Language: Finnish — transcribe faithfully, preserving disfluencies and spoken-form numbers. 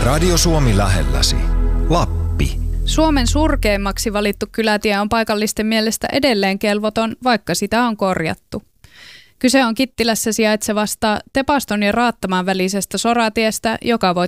Radio Suomi lähelläsi. Lappi. Suomen surkeimmaksi valittu kylätie on paikallisten mielestä edelleen kelvoton, vaikka sitä on korjattu. Kyse on Kittilässä sijaitsevasta Tepaston ja Raattamaan välisestä soratiestä, joka voi